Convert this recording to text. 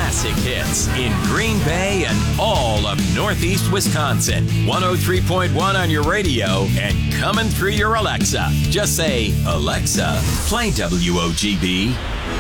classic hits in Green Bay and all of Northeast Wisconsin. 103.1 on your radio and coming through your Alexa. Just say, Alexa, play WOGB.